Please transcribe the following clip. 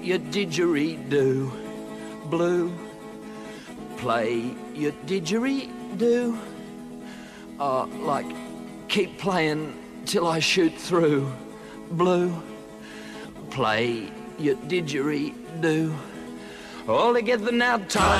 your didgeridoo. Blue, play your didgeridoo. Like, keep playing till I shoot through. Blue, play your didgeridoo. All together now, time.